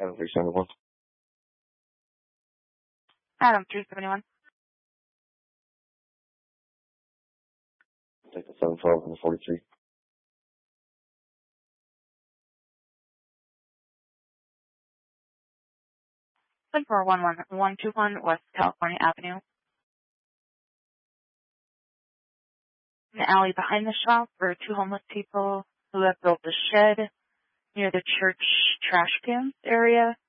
Adam 371. Adam 371. Take the 712 and the 43. Looking for 11121 West California Avenue. In the alley behind the shop are two homeless people who have built a shed near the church trash cans area.